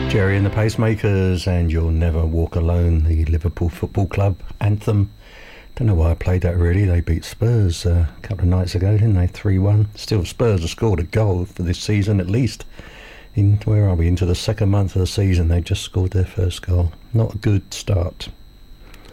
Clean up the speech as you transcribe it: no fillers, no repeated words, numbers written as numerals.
Gerry and the Pacemakers and You'll Never Walk Alone, the Liverpool Football Club anthem. Don't know why I played that really. They beat Spurs a couple of nights ago, didn't they? 3-1. Still, Spurs have scored a goal for this season at least. Where are we? Into the second month of the season, they just scored their first goal. Not a good start.